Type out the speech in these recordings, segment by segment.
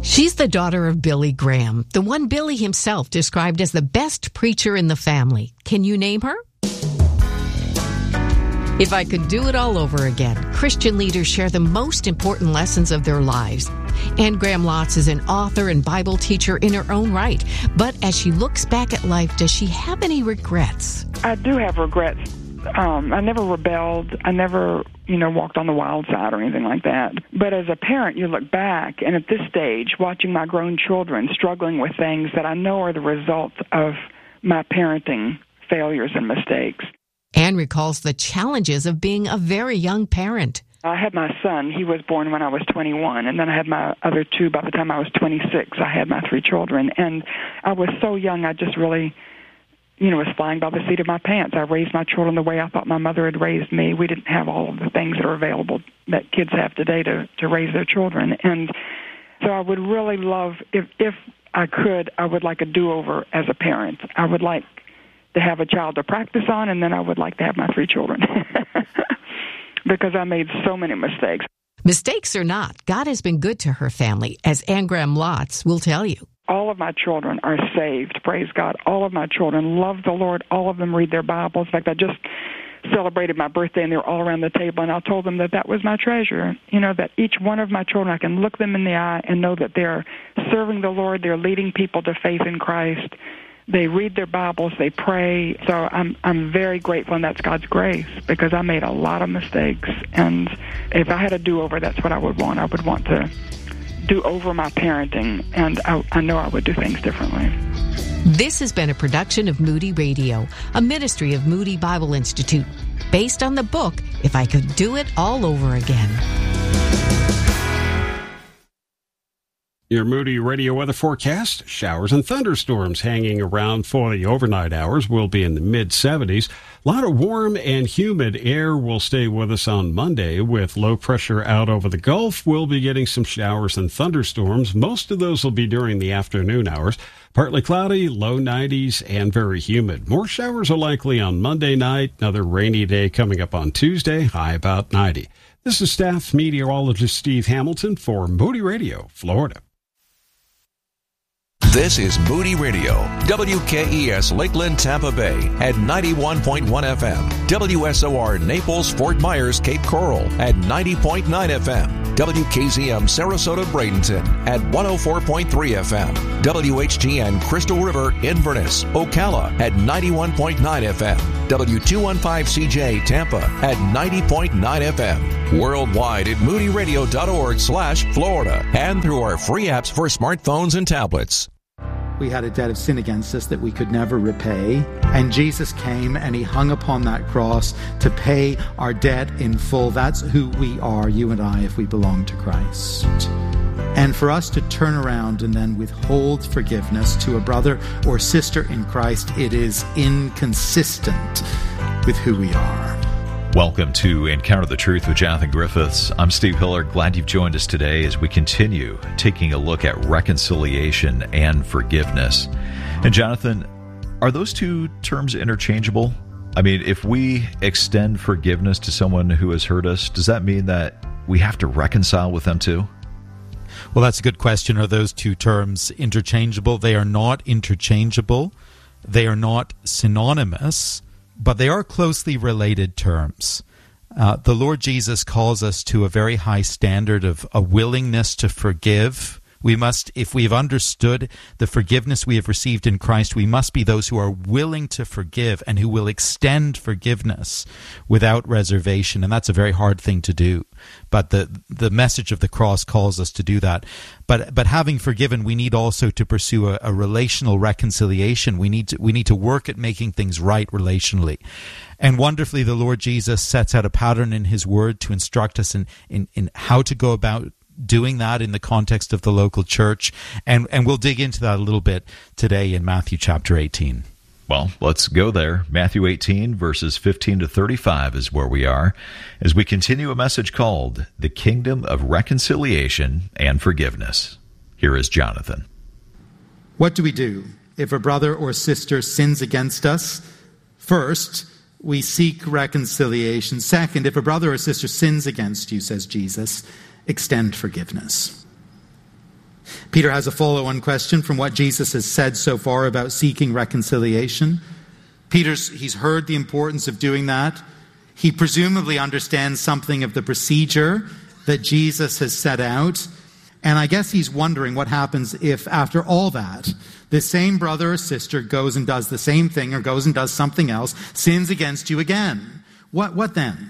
She's the daughter of Billy Graham, the one Billy himself described as the best preacher in the family. Can you name her? If I could do it all over again, Christian leaders share the most important lessons of their lives. Anne Graham Lotz is an author and Bible teacher in her own right. But as she looks back at life, does she have any regrets? I do have regrets. I never rebelled. I never, walked on the wild side or anything like that. But as a parent, you look back, and at this stage, watching my grown children struggling with things that I know are the result of my parenting failures and mistakes. Anne recalls the challenges of being a very young parent. I had my son. He was born when I was 21, and then I had my other two by the time I was 26. I had my three children, and I was so young, I just really was flying by the seat of my pants. I raised my children the way I thought my mother had raised me. We didn't have all of the things that are available that kids have today to raise their children. And so I would really love, if I could, I would like a do-over as a parent. I would like to have a child to practice on, and then I would like to have my three children because I made so many mistakes. Mistakes or not, God has been good to her family, as Anne Graham Lotz will tell you. All of my children are saved, praise God. All of my children love the Lord. All of them read their Bibles. In fact, I just celebrated my birthday, and they were all around the table, and I told them that was my treasure, that each one of my children, I can look them in the eye and know that they're serving the Lord, they're leading people to faith in Christ. They read their Bibles, they pray. So I'm very grateful, and that's God's grace, because I made a lot of mistakes. And if I had a do-over, that's what I would want. I would want to do over my parenting, and I know I would do things differently. This has been a production of Moody Radio, a ministry of Moody Bible Institute, based on the book, If I Could Do It All Over Again. Your Moody Radio weather forecast, showers and thunderstorms hanging around for the overnight hours. Will be in the mid-70s. A lot of warm and humid air will stay with us on Monday. With low pressure out over the Gulf, we'll be getting some showers and thunderstorms. Most of those will be during the afternoon hours. Partly cloudy, low 90s, and very humid. More showers are likely on Monday night. Another rainy day coming up on Tuesday, high about 90. This is staff meteorologist Steve Hamilton for Moody Radio, Florida. This is Moody Radio, WKES Lakeland, Tampa Bay at 91.1 FM, WSOR Naples, Fort Myers, Cape Coral at 90.9 FM, WKZM Sarasota, Bradenton at 104.3 FM, WHGN Crystal River, Inverness, Ocala at 91.9 FM, W215CJ Tampa at 90.9 FM, worldwide at moodyradio.org/Florida, and through our free apps for smartphones and tablets. We had a debt of sin against us that we could never repay. And Jesus came and he hung upon that cross to pay our debt in full. That's who we are, you and I, if we belong to Christ. And for us to turn around and then withhold forgiveness to a brother or sister in Christ, it is inconsistent with who we are. Welcome to Encounter the Truth with Jonathan Griffiths. I'm Steve Hiller. Glad you've joined us today as we continue taking a look at reconciliation and forgiveness. And Jonathan, are those two terms interchangeable? I mean, if we extend forgiveness to someone who has hurt us, does that mean that we have to reconcile with them too? Well, that's a good question. Are those two terms interchangeable? They are not interchangeable. They are not synonymous. But they are closely related terms. The Lord Jesus calls us to a very high standard of a willingness to forgive. We must, if we have understood the forgiveness we have received in Christ, we must be those who are willing to forgive and who will extend forgiveness without reservation. And that's a very hard thing to do. But the message of the cross calls us to do that. But having forgiven, we need also to pursue a relational reconciliation. We need to work at making things right relationally. And wonderfully, the Lord Jesus sets out a pattern in his word to instruct us in how to go about doing that in the context of the local church. And we'll dig into that a little bit today in Matthew chapter 18. Well, let's go there. Matthew 18, verses 15 to 35 is where we are, as we continue a message called The Kingdom of Reconciliation and Forgiveness. Here is Jonathan. What do we do if a brother or sister sins against us? First, we seek reconciliation. Second, if a brother or sister sins against you, says Jesus, extend forgiveness. Peter has a follow-on question from what Jesus has said so far about seeking reconciliation. He's heard the importance of doing that. He presumably understands something of the procedure that Jesus has set out. And I guess he's wondering what happens if, after all that, the same brother or sister goes and does the same thing or goes and does something else, sins against you again. What then?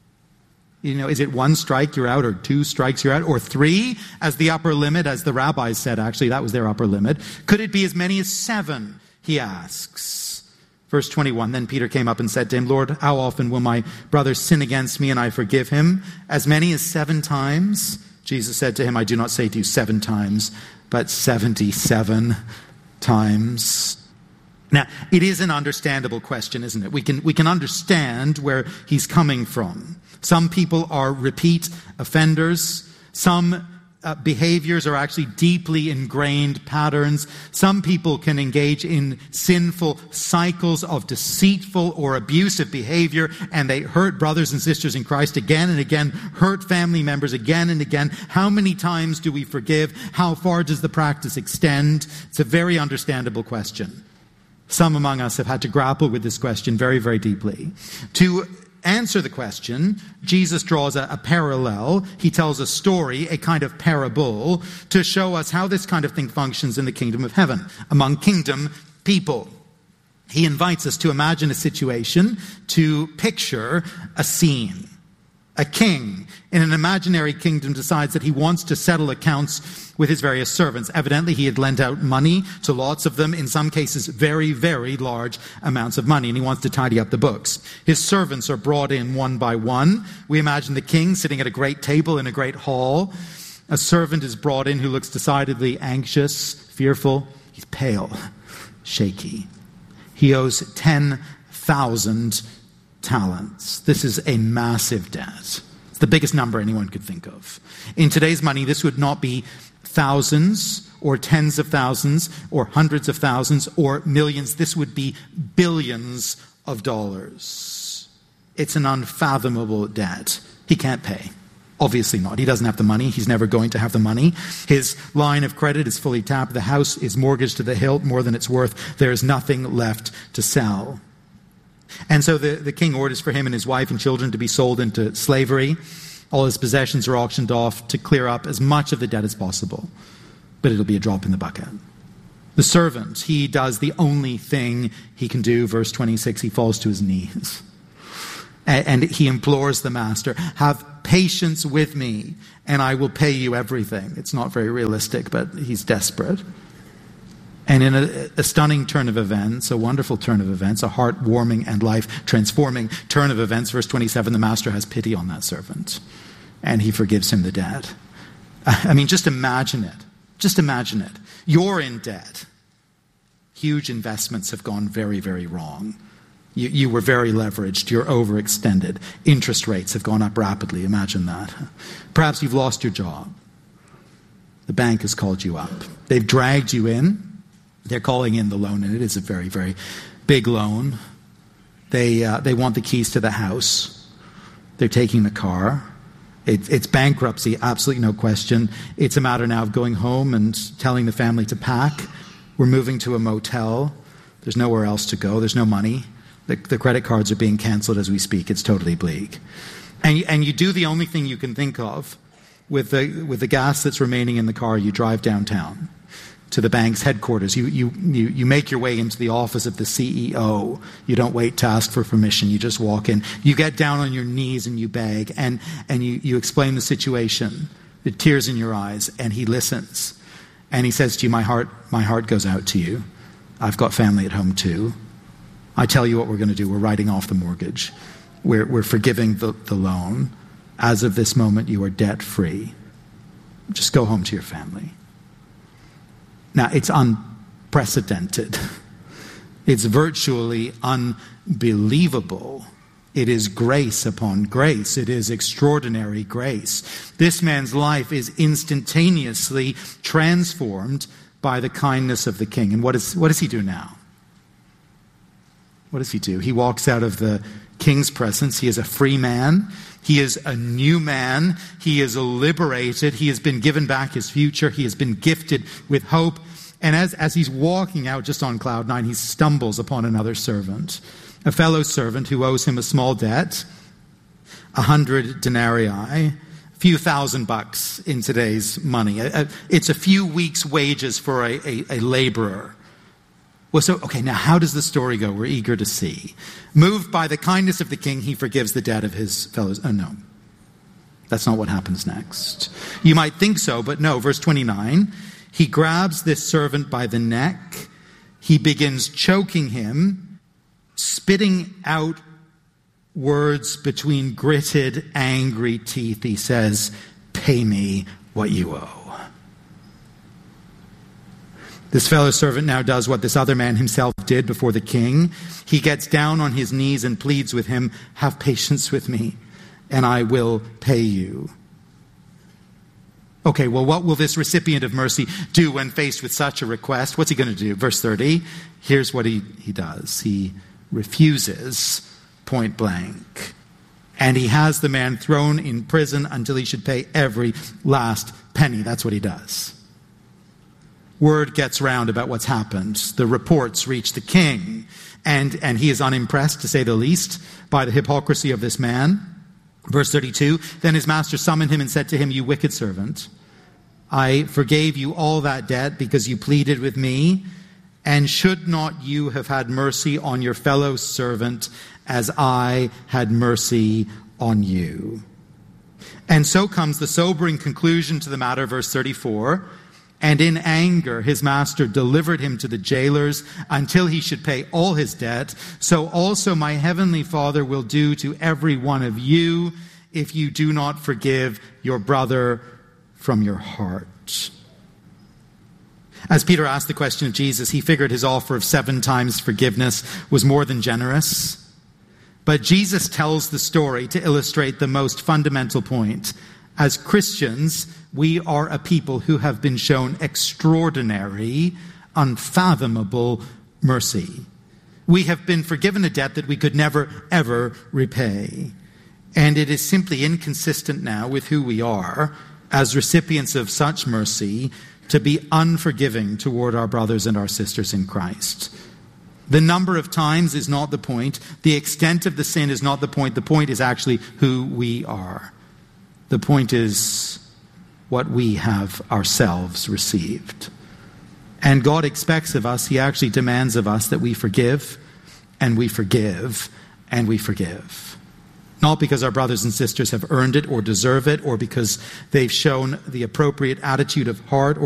Is it 1 strike, you're out, or 2 strikes, you're out, or 3 as the upper limit, as the rabbis said, actually, that was their upper limit. Could it be as many as 7, he asks. Verse 21, then Peter came up and said to him, Lord, how often will my brother sin against me and I forgive him? As many as 7 times? Jesus said to him, I do not say to you 7 times, but 77 times. Now, it is an understandable question, isn't it? We can understand where he's coming from. Some people are repeat offenders. Some behaviors are actually deeply ingrained patterns. Some people can engage in sinful cycles of deceitful or abusive behavior, and they hurt brothers and sisters in Christ again and again, hurt family members again and again. How many times do we forgive? How far does the practice extend? It's a very understandable question. Some among us have had to grapple with this question very, very deeply. To answer the question, Jesus draws a parallel. He tells a story, a kind of parable, to show us how this kind of thing functions in the kingdom of heaven, among kingdom people. He invites us to imagine a situation, to picture a scene. A king in an imaginary kingdom decides that he wants to settle accounts with his various servants. Evidently, he had lent out money to lots of them, in some cases very, very large amounts of money, and he wants to tidy up the books. His servants are brought in one by one. We imagine the king sitting at a great table in a great hall. A servant is brought in who looks decidedly anxious, fearful. He's pale, shaky. He owes 10,000 talents. This is a massive debt. It's the biggest number anyone could think of. In today's money, this would not be thousands or tens of thousands or hundreds of thousands or millions. This would be billions of dollars. It's an unfathomable debt. He can't pay. Obviously not. He doesn't have the money. He's never going to have the money. His line of credit is fully tapped. The house is mortgaged to the hilt, more than it's worth. There is nothing left to sell. And so the king orders for him and his wife and children to be sold into slavery. All his possessions are auctioned off to clear up as much of the debt as possible. But it'll be a drop in the bucket. The servant, he does the only thing he can do. Verse 26, he falls to his knees. And he implores the master, have patience with me and I will pay you everything. It's not very realistic, but he's desperate. And in a stunning turn of events, a wonderful turn of events, a heart-warming and life-transforming turn of events, verse 27, the master has pity on that servant, and he forgives him the debt. I mean, just imagine it. Just imagine it. You're in debt. Huge investments have gone very, very wrong. You were very leveraged. You're overextended. Interest rates have gone up rapidly. Imagine that. Perhaps you've lost your job. The bank has called you up. They've dragged you in. They're calling in the loan, and it is a very, very big loan. They want the keys to the house. They're taking the car. It's bankruptcy, absolutely no question. It's a matter now of going home and telling the family to pack. We're moving to a motel. There's nowhere else to go. There's no money. The credit cards are being canceled as we speak. It's totally bleak. And you do the only thing you can think of with the gas that's remaining in the car. You drive downtown to the bank's headquarters. You make your way into the office of the CEO. You don't wait to ask for permission. You just walk in. You get down on your knees and you beg, and you explain the situation, the tears in your eyes, and he listens. And he says to you, my heart goes out to you. I've got family at home too. I tell you what we're going to do. We're writing off the mortgage. We're forgiving the loan. As of this moment, you are debt-free. Just go home to your family. Now, it's unprecedented. It's virtually unbelievable. It is grace upon grace. It is extraordinary grace. This man's life is instantaneously transformed by the kindness of the king. And what does he do now? What does he do? He walks out of the king's presence. He is a free man. He is a new man. He is liberated. He has been given back his future. He has been gifted with hope. And as he's walking out just on cloud nine, he stumbles upon another servant, a fellow servant who owes him a small debt, 100 denarii, a few $1,000 in today's money. It's a few weeks' wages for a laborer. Well, so, okay, now how does the story go? We're eager to see. Moved by the kindness of the king, he forgives the debt of his fellows. Oh, no. That's not what happens next. You might think so, but no. Verse 29, he grabs this servant by the neck. He begins choking him, spitting out words between gritted, angry teeth. He says, "Pay me what you owe." This fellow servant now does what this other man himself did before the king. He gets down on his knees and pleads with him, "Have patience with me, and I will pay you." Okay, well, what will this recipient of mercy do when faced with such a request? What's he going to do? Verse 30, here's what he does. He refuses point blank. And he has the man thrown in prison until he should pay every last penny. That's what he does. Word gets round about what's happened. The reports reach the king, and he is unimpressed, to say the least, by the hypocrisy of this man. Verse 32, then his master summoned him and said to him, "You wicked servant, I forgave you all that debt because you pleaded with me, and should not you have had mercy on your fellow servant as I had mercy on you?" And so comes the sobering conclusion to the matter, verse 34, "And in anger his master delivered him to the jailers until he should pay all his debt. So also my heavenly Father will do to every one of you if you do not forgive your brother from your heart." As Peter asked the question of Jesus, he figured his offer of 7 times forgiveness was more than generous. But Jesus tells the story to illustrate the most fundamental point. As Christians, we are a people who have been shown extraordinary, unfathomable mercy. We have been forgiven a debt that we could never, ever repay. And it is simply inconsistent now with who we are as recipients of such mercy to be unforgiving toward our brothers and our sisters in Christ. The number of times is not the point. The extent of the sin is not the point. The point is actually who we are. The point is what we have ourselves received. And God expects of us, He actually demands of us that we forgive, and we forgive, and we forgive. Not because our brothers and sisters have earned it or deserve it, or because they've shown the appropriate attitude of heart, or